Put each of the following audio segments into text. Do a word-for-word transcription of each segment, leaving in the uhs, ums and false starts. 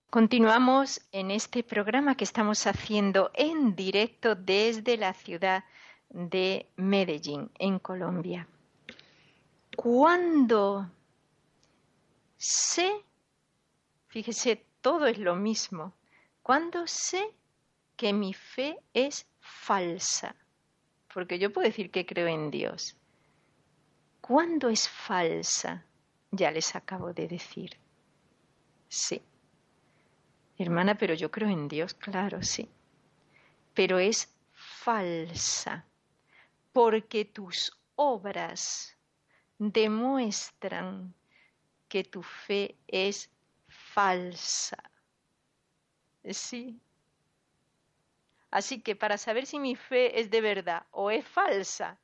Continuamos en este programa que estamos haciendo en directo desde la ciudad de Medellín, en Colombia. Cuando sé, fíjese, todo es lo mismo, cuando sé que mi fe es falsa, porque yo puedo decir que creo en Dios. ¿Cuándo es falsa? Ya les acabo de decir. Sí. Hermana, pero yo creo en Dios, claro, sí. Pero es falsa, porque tus obras demuestran que tu fe es falsa. Sí. Así que para saber si mi fe es de verdad o es falsa,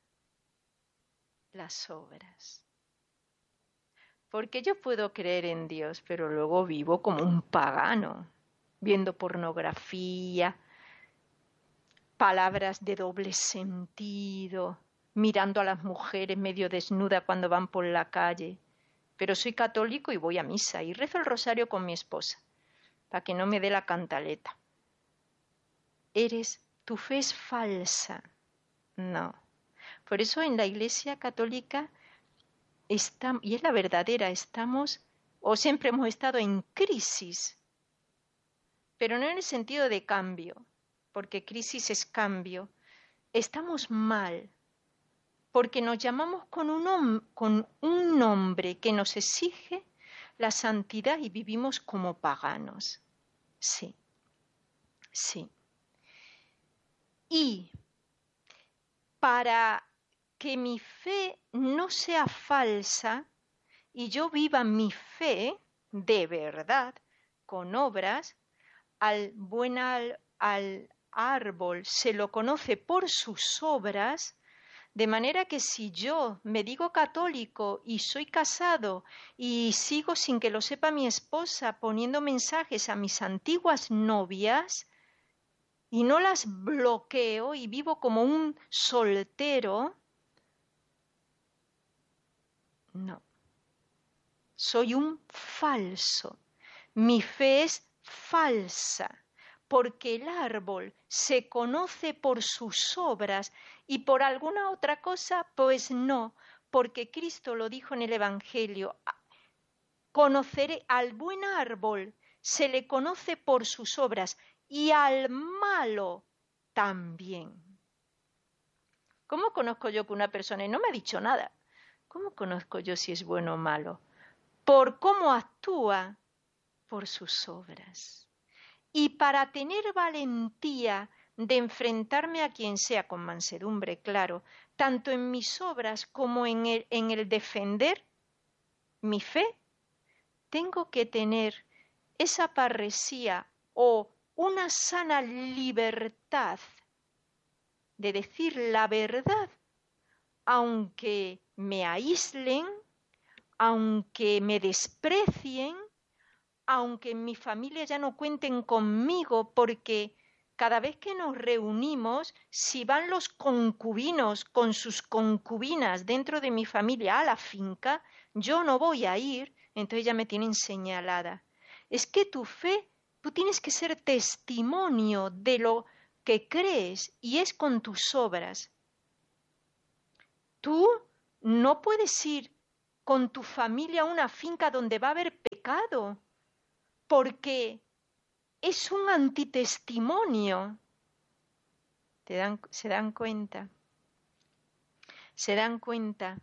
las obras. Porque yo puedo creer en Dios, pero luego vivo como un pagano, viendo pornografía, palabras de doble sentido, mirando a las mujeres medio desnudas cuando van por la calle. Pero soy católico y voy a misa y rezo el rosario con mi esposa, para que no me dé la cantaleta. Eres, tu fe es falsa. No. Por eso en la Iglesia Católica está, y es la verdadera, estamos o siempre hemos estado en crisis, pero no en el sentido de cambio, porque crisis es cambio. Estamos mal, porque nos llamamos con un, con un nombre que nos exige la santidad y vivimos como paganos. Sí, sí. Y para que mi fe no sea falsa y yo viva mi fe de verdad, con obras, al buen al, al árbol se lo conoce por sus obras, de manera que si yo me digo católico y soy casado y sigo sin que lo sepa mi esposa poniendo mensajes a mis antiguas novias y no las bloqueo y vivo como un soltero, no. Soy un falso. Mi fe es falsa, porque el árbol se conoce por sus obras y por alguna otra cosa, pues no, porque Cristo lo dijo en el Evangelio. Conoceré al buen árbol, se le conoce por sus obras y al malo también. ¿Cómo conozco yo que una persona, y no me ha dicho nada, cómo conozco yo si es bueno o malo? Por cómo actúa, por sus obras. Y para tener valentía de enfrentarme a quien sea con mansedumbre, claro, tanto en mis obras como en el, en el defender mi fe, tengo que tener esa parresía o una sana libertad de decir la verdad, aunque me aíslen, aunque me desprecien, aunque en mi familia ya no cuenten conmigo, porque cada vez que nos reunimos, si van los concubinos con sus concubinas dentro de mi familia a la finca, yo no voy a ir, entonces ya me tienen señalada. Es que tu fe, tú tienes que ser testimonio de lo que crees y es con tus obras. Tú no puedes ir con tu familia a una finca donde va a haber pecado, porque es un antitestimonio. ¿Te dan, ¿Se dan cuenta? ¿Se dan cuenta?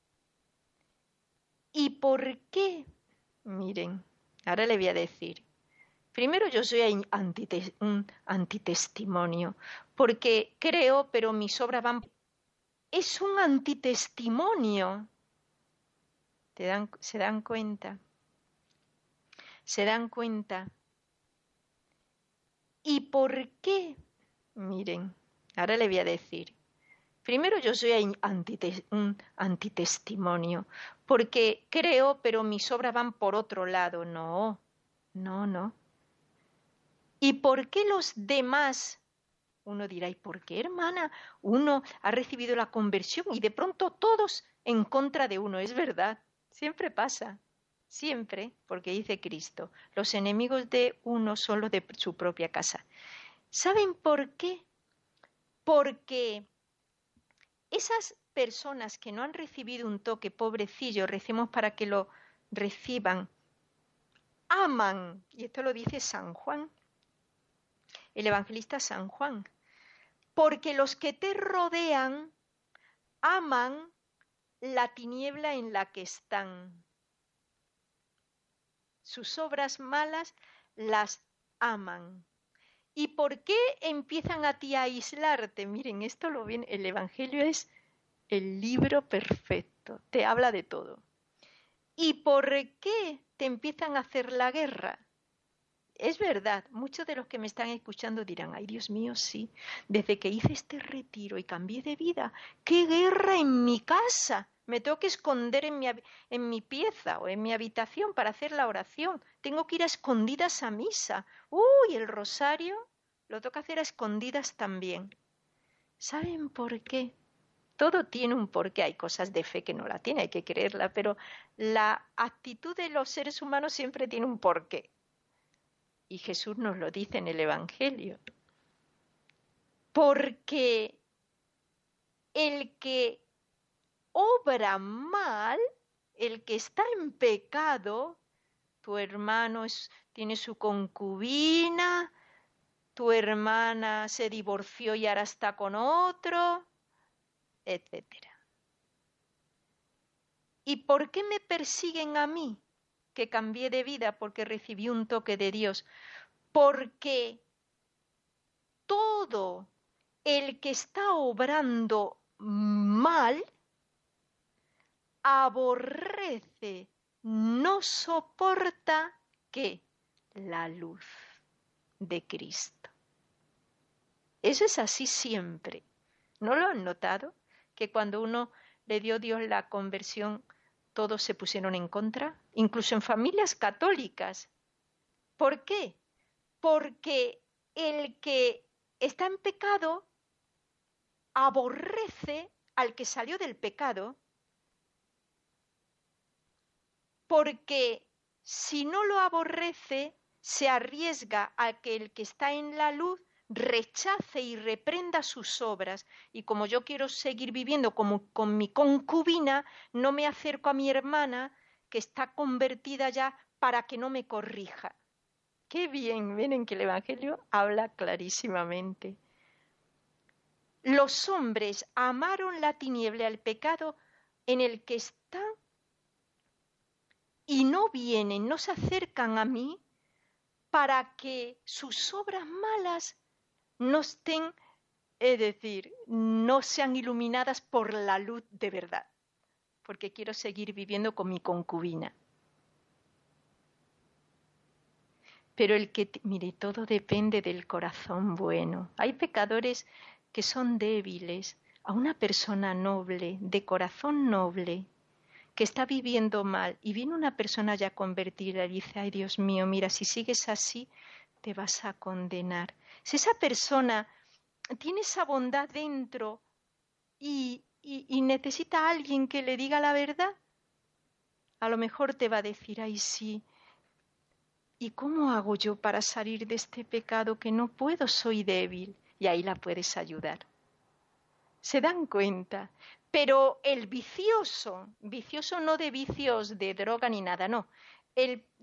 ¿Y por qué? Miren, ahora le voy a decir. Primero, yo soy antite- un antitestimonio, porque creo, pero mis obras van... Es un antitestimonio. ¿Te dan, ¿Se dan cuenta? ¿Se dan cuenta? ¿Y por qué? Miren, ahora le voy a decir. Primero, yo soy antite- un antitestimonio, porque creo, pero mis obras van por otro lado. No, no, no. ¿Y por qué los demás? Uno dirá, ¿y por qué, hermana? Uno ha recibido la conversión y de pronto todos en contra de uno. Es verdad, siempre pasa, siempre, porque dice Cristo, los enemigos de uno son los de su propia casa. ¿Saben por qué? Porque esas personas que no han recibido un toque, pobrecillos, recemos para que lo reciban, aman, y esto lo dice San Juan, el evangelista San Juan, porque los que te rodean aman la tiniebla en la que están. Sus obras malas las aman. ¿Y por qué empiezan a ti a aislarte? Miren, esto lo ven, el Evangelio es el libro perfecto, te habla de todo. ¿Y por qué te empiezan a hacer la guerra? Es verdad, muchos de los que me están escuchando dirán, ay Dios mío, sí, desde que hice este retiro y cambié de vida, ¡qué guerra en mi casa! Me tengo que esconder en mi, en mi pieza o en mi habitación para hacer la oración. Tengo que ir a escondidas a misa. ¡Uy! El rosario lo tengo que hacer a escondidas también. ¿Saben por qué? Todo tiene un porqué. Hay cosas de fe que no la tiene, hay que creerla, pero la actitud de los seres humanos siempre tiene un porqué. Y Jesús nos lo dice en el Evangelio. Porque el que obra mal, el que está en pecado, tu hermano es, tiene su concubina, tu hermana se divorció y ahora está con otro, etcétera. ¿Y por qué me persiguen a mí, que cambié de vida porque recibí un toque de Dios? Porque todo el que está obrando mal aborrece, no soporta que la luz de Cristo. Eso es así siempre. ¿No lo han notado? Que cuando uno le dio Dios la conversión, todos se pusieron en contra, incluso en familias católicas. ¿Por qué? Porque el que está en pecado aborrece al que salió del pecado, porque si no lo aborrece, se arriesga a que el que está en la luz rechace y reprenda sus obras. Y como yo quiero seguir viviendo como con mi concubina, no me acerco a mi hermana que está convertida ya para que no me corrija. Qué bien, miren que el Evangelio habla clarísimamente. Los hombres amaron la tiniebla, el pecado en el que están, y no vienen, no se acercan a mí para que sus obras malas no estén, es decir, no sean iluminadas por la luz de verdad, porque quiero seguir viviendo con mi concubina. Pero el que, mire, todo depende del corazón bueno. Hay pecadores que son débiles. A una persona noble, de corazón noble, que está viviendo mal y viene una persona ya convertida y dice, ay Dios mío, mira, si sigues así te vas a condenar. Si esa persona tiene esa bondad dentro y, y, y necesita a alguien que le diga la verdad, a lo mejor te va a decir, ay sí, ¿y cómo hago yo para salir de este pecado que no puedo? Soy débil. Y ahí la puedes ayudar. ¿Se dan cuenta? Pero el vicioso, vicioso no de vicios de droga ni nada, no. El